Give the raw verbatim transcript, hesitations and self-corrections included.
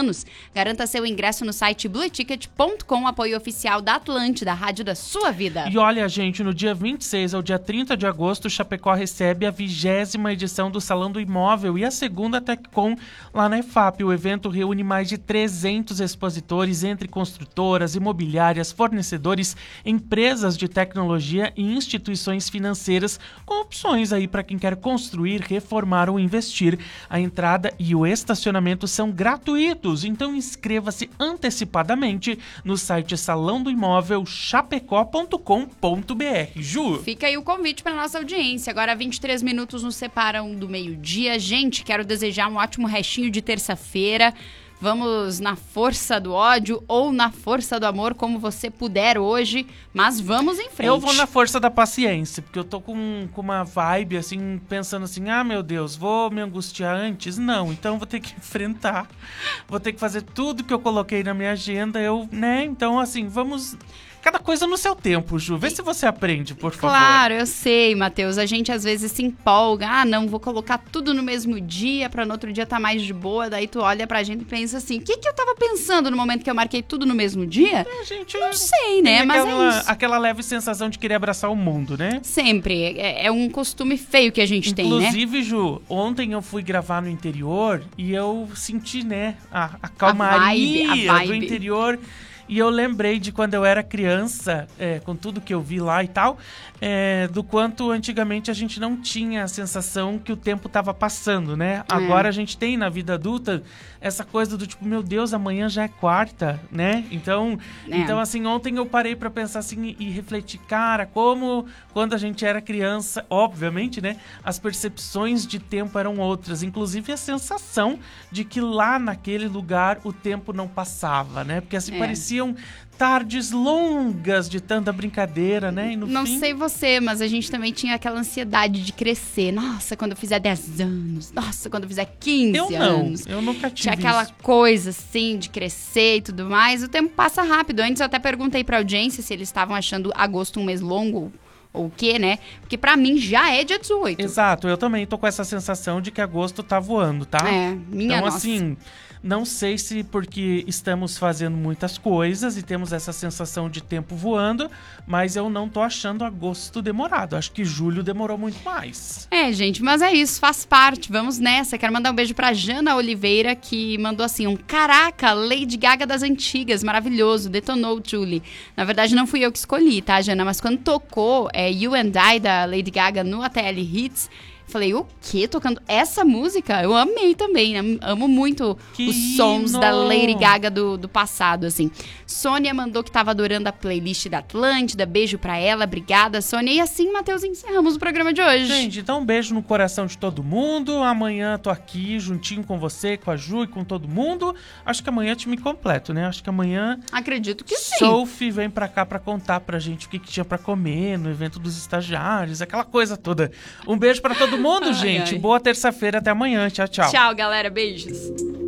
anos. Garanta seu ingresso no site blue ticket ponto com, apoio oficial da Atlântida, a rádio da sua vida. E olha, gente, no dia vinte e seis ao dia trinta de agosto, Chapecó recebe a vigésima edição do Salão do Imóvel e a segunda TecCom lá na E F A P. O evento reúne mais de trezentos expositores entre construtoras, imobiliárias, fornecedores, empresas de tecnologia e instituições financeiras, com opções aí para quem quer construir, reformar ou investir. A entrada e o estacionamento são gratuitos, então inscreva-se antecipadamente no site salão do imóvel chapecó ponto com ponto b r. Ju? Fica aí o convite para nossa audiência. Agora vinte e três minutos nos separam do meio-dia. Gente, quero desejar um ótimo restinho de terça-feira. Vamos na força do ódio ou na força do amor, como você puder hoje, mas vamos em frente. Eu vou na força da paciência, porque eu tô com, com uma vibe, assim, pensando assim, ah, meu Deus, vou me angustiar antes? Não, então vou ter que enfrentar, vou ter que fazer tudo que eu coloquei na minha agenda, eu, né, então, assim, vamos... Cada coisa no seu tempo, Ju. Vê se você aprende, por favor. Claro, eu sei, Matheus. A gente às vezes se empolga. Ah, não, vou colocar tudo no mesmo dia pra no outro dia tá mais de boa. Daí tu olha pra gente e pensa assim, o que que eu tava pensando no momento que eu marquei tudo no mesmo dia? É, gente, não sei, né? Mas aquela, é isso. Aquela leve sensação de querer abraçar o mundo, né? Sempre. É, é um costume feio que a gente Inclusive, tem, né? Inclusive, Ju, ontem eu fui gravar no interior e eu senti, né, a, a calmaria a vibe, a vibe. do interior. E eu lembrei de quando eu era criança, é, com tudo que eu vi lá e tal, é, do quanto antigamente a gente não tinha a sensação que o tempo estava passando, né? É. Agora a gente tem na vida adulta essa coisa do tipo, meu Deus, amanhã já é quarta, né? Então, é. então assim, ontem eu parei para pensar assim e, e refletir, cara, como quando a gente era criança, obviamente, né? As percepções de tempo eram outras, inclusive a sensação de que lá naquele lugar o tempo não passava, né? Porque assim, é. parecia tardes longas de tanta brincadeira, né? E no Não fim... sei você, mas a gente também tinha aquela ansiedade de crescer. Nossa, quando eu fizer dez anos. Nossa, quando eu fizer quinze eu anos. Eu não, eu nunca tive Tinha aquela isso. coisa, assim, de crescer e tudo mais. O tempo passa rápido. Antes eu até perguntei pra audiência se eles estavam achando agosto um mês longo ou o quê, né? Porque pra mim já é dia dezoito. Exato, eu também tô com essa sensação de que agosto tá voando, tá? É, minha Então, nossa. assim... Não sei se porque estamos fazendo muitas coisas e temos essa sensação de tempo voando, mas eu não tô achando agosto demorado. Acho que julho demorou muito mais. É, gente, mas é isso, faz parte. Vamos nessa. Quero mandar um beijo pra Jana Oliveira, que mandou assim, um caraca, Lady Gaga das antigas, maravilhoso, detonou, Julie. Na verdade, não fui eu que escolhi, tá, Jana? Mas quando tocou é, You and I, da Lady Gaga, no A T L Hits... Falei, o quê? Tocando essa música? Eu amei também, né? Amo muito que os sons hino. da Lady Gaga do, do passado, assim. Sônia mandou que tava adorando a playlist da Atlântida. Beijo pra ela, obrigada, Sônia. E assim, Matheus, encerramos o programa de hoje. Gente, então um beijo no coração de todo mundo. Amanhã tô aqui juntinho com você, com a Ju e com todo mundo. Acho que amanhã é time completo, né? Acho que amanhã... Acredito que sim. Sophie vem pra cá pra contar pra gente o que, que tinha pra comer no evento dos estagiários, aquela coisa toda. Um beijo pra todo mundo. mundo, gente. Ai, ai. Boa terça-feira, até amanhã. Tchau, tchau. Tchau, galera. Beijos.